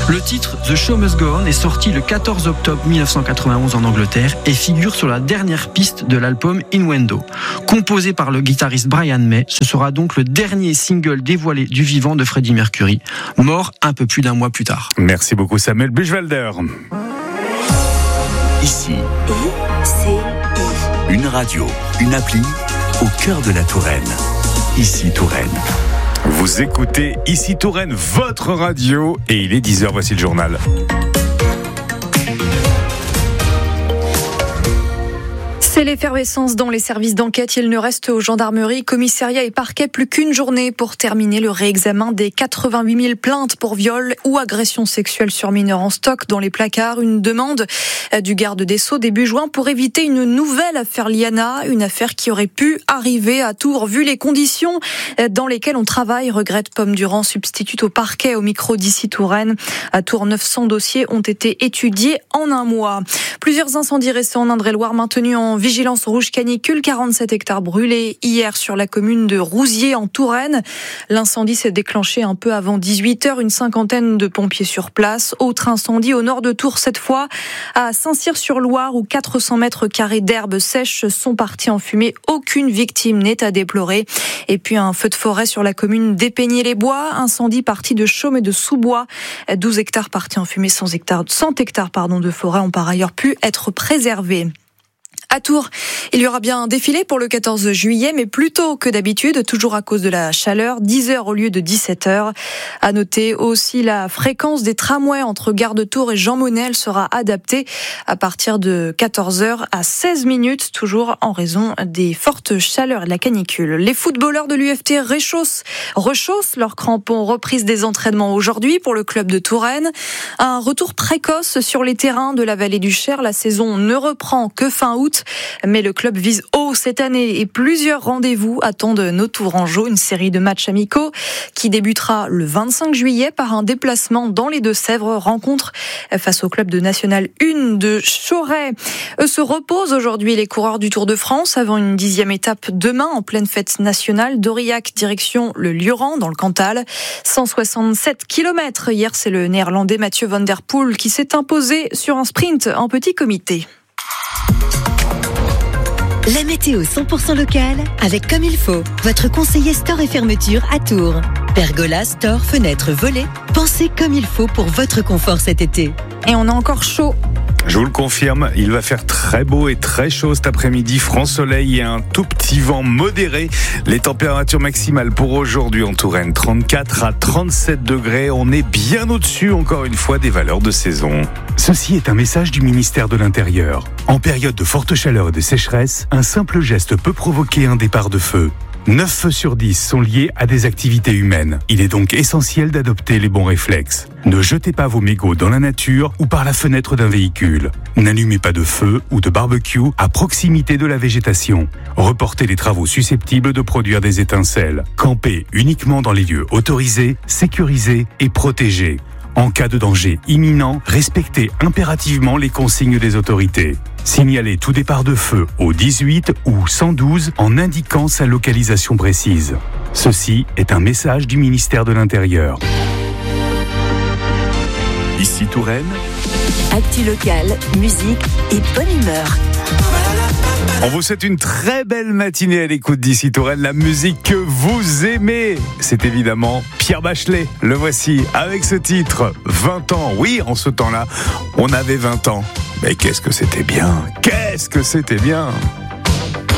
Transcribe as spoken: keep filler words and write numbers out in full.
Le titre The Show Must Go On est sorti le quatorze octobre mille neuf cent quatre-vingt-onze en Angleterre et figure sur la dernière piste de l'album Innuendo. Composé par le guitariste Brian May, ce sera donc le dernier single dévoilé du vivant de Freddie Mercury, mort un peu plus d'un mois plus tard. Merci beaucoup Samuel Buchwalder. Ici, une radio, une appli au cœur de la Touraine. Ici Touraine. Vous écoutez Ici Touraine, votre radio, et il est dix heures, voici le journal. C'est l'effervescence dans les services d'enquête. Il ne reste aux gendarmeries, commissariats et parquets plus qu'une journée pour terminer le réexamen des quatre-vingt-huit mille plaintes pour viol ou agression sexuelle sur mineurs en stock dans les placards. Une demande du garde des Sceaux début juin pour éviter une nouvelle affaire Liana, une affaire qui aurait pu arriver à Tours vu les conditions dans lesquelles on travaille, regrette Pomme Durand, substitute au parquet au micro d'Ici Touraine. À Tours, neuf cents dossiers ont été étudiés en un mois. Plusieurs incendies récents en Indre-et-Loire maintenus en vigilance rouge canicule, quarante-sept hectares brûlés hier sur la commune de Rouziers en Touraine. L'incendie s'est déclenché un peu avant dix-huit heures, une cinquantaine de pompiers sur place. Autre incendie au nord de Tours cette fois, à Saint-Cyr-sur-Loire où quatre cents mètres carrés d'herbes sèches sont partis en fumée. Aucune victime n'est à déplorer. Et puis un feu de forêt sur la commune d'Épegné-les-Bois, incendie parti de Chaume et de Sous-Bois. douze hectares partis en fumée, cent hectares, cent hectares pardon, de forêt ont par ailleurs pu être préservés. À Tours, il y aura bien un défilé pour le quatorze juillet, mais plus tôt que d'habitude, toujours à cause de la chaleur, dix heures au lieu de dix-sept heures. À noter aussi la fréquence des tramways entre Gare de Tours et Jean Monnet, elle sera adaptée à partir de quatorze heures à seize minutes, toujours en raison des fortes chaleurs et de la canicule. Les footballeurs de l'U F T réchaussent, rechaussent leurs crampons, reprise des entraînements aujourd'hui pour le club de Touraine. Un retour précoce sur les terrains de la vallée du Cher, la saison ne reprend que fin août. Mais le club vise haut cette année et plusieurs rendez-vous attendent nos Tourangeaux. Une série de matchs amicaux qui débutera le vingt-cinq juillet par un déplacement dans les Deux-Sèvres. Rencontre face au club de National un de Chauray. Eux se reposent aujourd'hui les coureurs du Tour de France avant une dixième étape demain en pleine fête nationale. d'Aurillac direction le Lioran dans le Cantal. cent soixante-sept kilomètres. Hier, c'est le Néerlandais Mathieu Van Der Poel qui s'est imposé sur un sprint en petit comité. La météo cent pour cent locale avec Comme il faut, votre conseiller store et fermeture à Tours. Pergola, store, fenêtres, volets, pensez comme il faut pour votre confort cet été. Et on a encore chaud. Je vous le confirme, il va faire très beau et très chaud cet après-midi. Franc soleil et un tout petit vent modéré. Les températures maximales pour aujourd'hui en Touraine, trente-quatre à trente-sept degrés. On est bien au-dessus, encore une fois, des valeurs de saison. Ceci est un message du ministère de l'Intérieur. En période de forte chaleur et de sécheresse, un simple geste peut provoquer un départ de feu. neuf feux sur dix sont liés à des activités humaines. Il est donc essentiel d'adopter les bons réflexes. Ne jetez pas vos mégots dans la nature ou par la fenêtre d'un véhicule. N'allumez pas de feu ou de barbecue à proximité de la végétation. Reportez les travaux susceptibles de produire des étincelles. Campez uniquement dans les lieux autorisés, sécurisés et protégés. En cas de danger imminent, respectez impérativement les consignes des autorités. Signalez tout départ de feu au dix-huit ou cent douze en indiquant sa localisation précise. Ceci est un message du ministère de l'Intérieur. Ici Touraine. Actu locale, musique et bonne humeur. On vous souhaite une très belle matinée à l'écoute d'Ici Touraine. La musique que vous aimez, c'est évidemment Pierre Bachelet. Le voici avec ce titre, vingt ans. Oui, en ce temps-là, on avait vingt ans. Mais qu'est-ce que c'était bien, qu'est-ce que c'était bien.